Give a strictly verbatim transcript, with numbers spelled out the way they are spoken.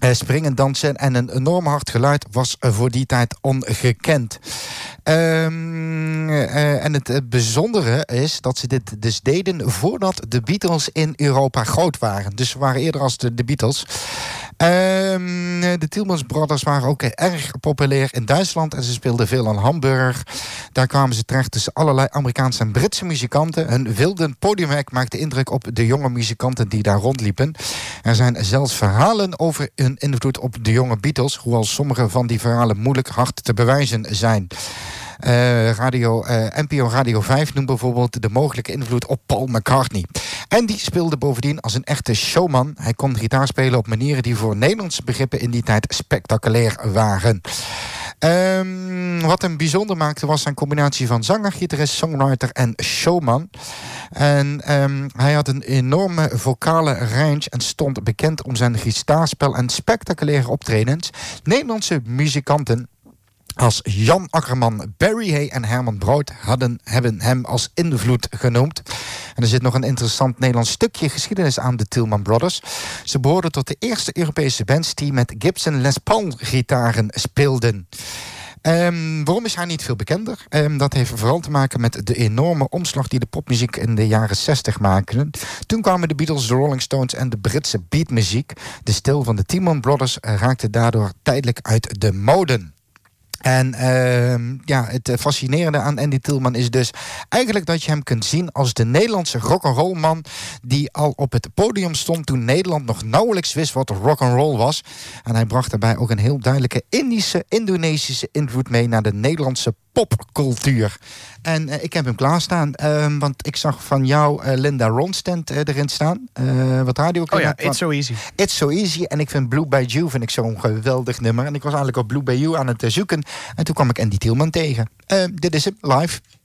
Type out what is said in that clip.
Uh, springen, dansen en een enorm hard geluid was uh, voor die tijd ongekend. Um, uh, en het uh, bijzondere is dat ze dit dus deden voordat de Beatles in Europa groot waren. Dus ze waren eerder als de, de Beatles. Um, de Tielmans Brothers waren ook erg populair in Duitsland en ze speelden veel aan Hamburg. Daar kwamen ze terecht tussen allerlei Amerikaanse en Britse muzikanten. Hun wilde podiumwerk maakte indruk op de jonge muzikanten die daar rondliepen. Er zijn zelfs verhalen over hun invloed op de jonge Beatles, hoewel sommige van die verhalen moeilijk hard te bewijzen zijn. Uh, radio, uh, N P O Radio vijf noemt bijvoorbeeld de mogelijke invloed op Paul McCartney. En die speelde bovendien als een echte showman. Hij kon gitaar spelen op manieren die voor Nederlandse begrippen in die tijd spectaculair waren. Um, wat hem bijzonder maakte was zijn combinatie van zanger, gitarist, songwriter en showman. En um, hij had een enorme vocale range en stond bekend om zijn gitaarspel en spectaculaire optredens. Nederlandse muzikanten als Jan Akkerman, Barry Hay en Herman Brood hadden, hebben hem als invloed genoemd. En er zit nog een interessant Nederlands stukje geschiedenis aan de Tielman Brothers. Ze behoorden tot de eerste Europese bands die met Gibson Les Paul gitaren speelden. Um, waarom is hij niet veel bekender? Um, dat heeft vooral te maken met de enorme omslag die de popmuziek in de jaren zestig maakte. Toen kwamen de Beatles, de Rolling Stones en de Britse beatmuziek. De stijl van de Tielman Brothers raakte daardoor tijdelijk uit de mode. En uh, ja, het fascinerende aan Andy Tielman is dus eigenlijk dat je hem kunt zien als de Nederlandse rock'n'roll man die al op het podium stond toen Nederland nog nauwelijks wist wat rock'n'roll was. En hij bracht daarbij ook een heel duidelijke Indische, Indonesische invloed mee naar de Nederlandse popcultuur. En uh, ik heb hem klaarstaan, uh, want ik zag van jou uh, Linda Ronstadt uh, erin staan. Uh, wat radio Oh ja, It's So Easy. It's So Easy. En ik vind Blue Bayou vind ik zo'n geweldig nummer. En ik was eigenlijk op Blue Bayou aan het uh, zoeken. En toen kwam ik Andy Tielman tegen. Uh, dit is hem, live.